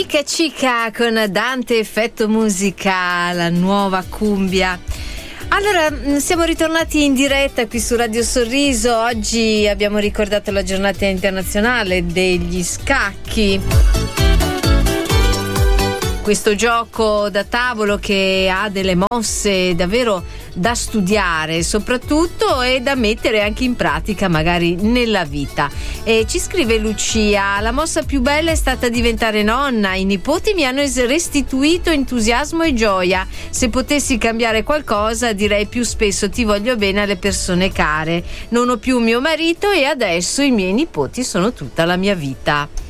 Chica Chica con Dante Effetto Musica, la nuova cumbia. Allora, siamo ritornati in diretta qui su Radio Sorriso. Oggi abbiamo ricordato la giornata internazionale degli scacchi. Questo gioco da tavolo che ha delle mosse davvero da studiare soprattutto e da mettere anche in pratica magari nella vita. E ci scrive Lucia: la mossa più bella è stata diventare nonna, i nipoti mi hanno restituito entusiasmo e gioia. Se potessi cambiare qualcosa direi più spesso ti voglio bene alle persone care. Non ho più mio marito e adesso i miei nipoti sono tutta la mia vita.